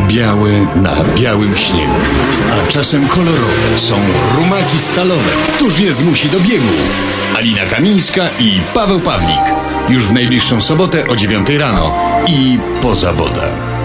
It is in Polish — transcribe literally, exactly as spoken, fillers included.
białe na białym śniegu. A czasem kolorowe są rumaki stalowe. Któż je zmusi do biegu? Alina Kamińska i Paweł Pawlik. Już w najbliższą sobotę o dziewiątej rano i po zawodach.